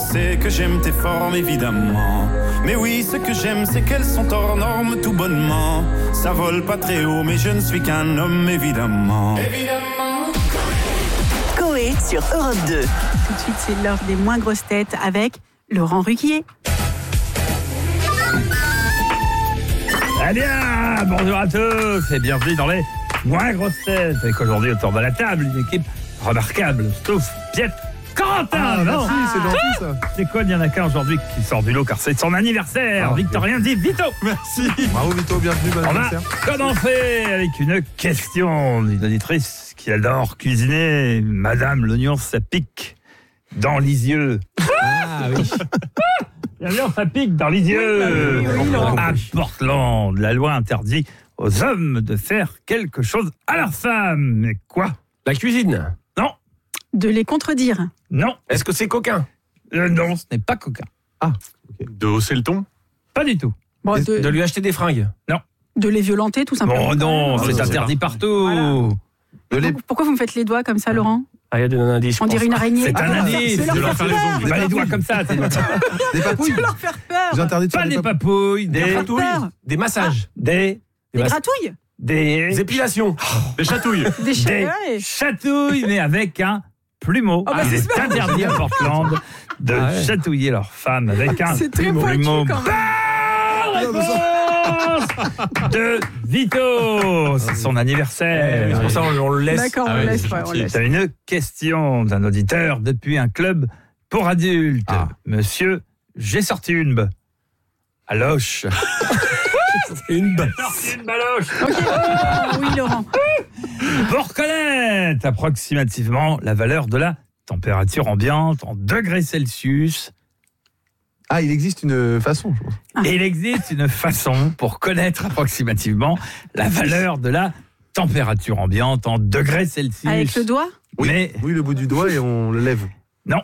sais que j'aime tes formes, évidemment. Mais oui, ce que j'aime, c'est qu'elles sont hors normes tout bonnement. Ça vole pas très haut, mais je ne suis qu'un homme, évidemment. Coé sur Europe 2. Tout de suite, c'est l'heure des moins grosses têtes avec Laurent Ruquier. Eh bien, bonjour à tous et bienvenue dans les moins grosses têtes. Avec aujourd'hui autour de la table une équipe remarquable. Stouff, Piet, Corentin. Merci, c'est gentil ça. C'est quoi, il n'y en a qu'un aujourd'hui qui sort du lot car c'est son anniversaire. Victorien dit Vito. Merci. Bravo Vito, bienvenue, bon On va anniversaire. commencer avec une question d'une auditrice qui adore cuisiner. Madame l'oignon, ça pique dans les yeux. Ah oui. L'oignon, ça pique dans les yeux. À Portland, la loi interdit aux hommes de faire quelque chose à leurs femmes. Mais quoi? La cuisine. Non, De les contredire. non, Est-ce que c'est coquin? non, ce n'est pas coquin. De hausser le ton. Pas du tout. Bon, De lui acheter des fringues. de les violenter, tout simplement. Bon, non, Ah, c'est ça, interdit c'est partout. Voilà. Pourquoi vous me faites les doigts comme ça, Laurent? Ah, il y a un indice. On dirait une araignée. C'est un indice. C'est de leur leur faire faire les peur. ongles. Pas les doigts comme ça. Des papouilles. C'est leur faire peur. J'interdis de Pas faire des des papouilles. papouilles, Des des gratouilles. Des massages. des Des gratouilles. Des des épilations. Des chatouilles. Des des ouais. chatouilles, mais avec un plumeau. Oh, bah, Il c'est est super. interdit à Portland de Ah ouais. chatouiller leurs femmes avec un C'est très plumeau. pointu Plumeau. quand même. Réponse de Vito. C'est son anniversaire. C'est pour ça on le laisse. D'accord, on Ah oui, laisse. c'est Ouais, on gentil. laisse. C'est une question d'un auditeur depuis un club pour adultes. Ah. Monsieur, j'ai sorti une baloche. Une balle. Sorti une baloche. Ah oui, Laurent. Pour reconnaître approximativement la valeur de la température ambiante en degrés Celsius, Ah, il existe une façon, je pense. il existe une façon pour connaître approximativement la valeur de la température ambiante en degrés Celsius. Avec le doigt. Mais Oui, le bout du doigt et on le lève. non.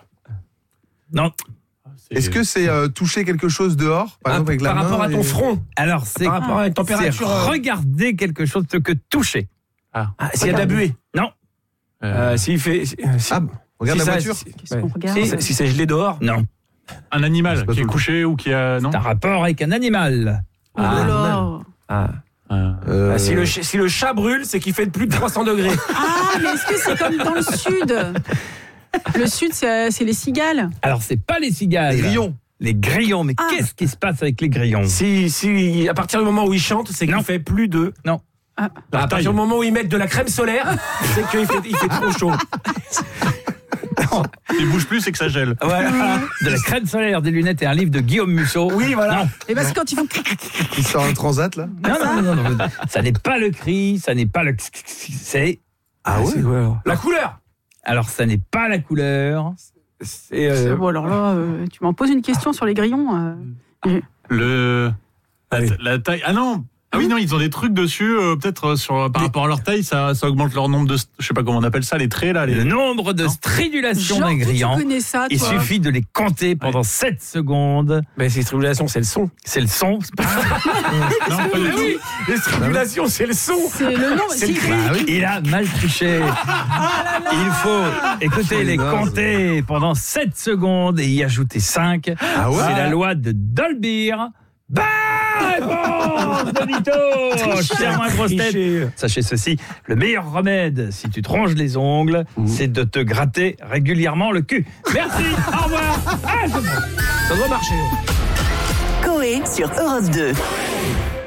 Est-ce que c'est toucher quelque chose dehors, par exemple avec la Par main rapport à ton et- front. Alors c'est Par rapport à une c'est température. regarder quelque chose que toucher. Ah, s'il y a de la buée. Non. S'il fait. Ah, regarde si la ça- voiture. Qu'est-ce qu'on regarde? Si c'est gelé dehors. Non. Un animal C'est pas qui est tout. couché ou qui a... Non C'est un rapport avec un animal. Oh là. Ah. Ah, si le chat brûle, c'est qu'il fait de plus de 300 degrés. Ah, mais est-ce que c'est comme dans le sud? Le sud, c'est les cigales. Alors c'est pas les cigales. Les grillons. Les grillons. Mais Ah. qu'est-ce qui se passe avec les grillons? Si, à partir du moment où il chante, c'est qu'il Non. fait plus de. Non. Ah. À partir du moment où ils mettent de la crème solaire, c'est qu'il fait trop chaud. Il bouge plus, c'est que ça gèle. Voilà. De la crème solaire, des lunettes et un livre de Guillaume Musso. Oui, voilà. Non. Et parce que quand ils font. Il sort un transat là. Non. Ça n'est pas le cri, ça n'est pas le... C'est... Ah ouais. La couleur. Alors ça n'est pas la couleur. C'est. Bon, alors là, tu m'en poses une question sur les grillons. Le... Allez. La taille... Ah non. Ah oui, non, ils ont des trucs dessus, peut-être par rapport à leur taille, ça augmente leur nombre de... Je sais pas comment on appelle ça, les traits là. Le nombre de stridulations Genre, des tu grillons, connais ça, il toi. suffit de les compter pendant 7 secondes. Mais ces tribulations, c'est le son. C'est le son. C'est pas- Non, pas du tout. Les tribulations, c'est le son. C'est le nom. C'est le si, cri. Il a mal triché. Il faut écouter les naze. compter pendant 7 secondes et y ajouter 5. Ah ouais. C'est la loi de Dolbear. Bonne réponse de Vito. Cher moins grosse tête. Tricher. Sachez ceci, le meilleur remède si tu te ronges les ongles, c'est de te gratter régulièrement le cul. Merci, au revoir. À demain. Ça doit marcher. Coé sur Europe 2.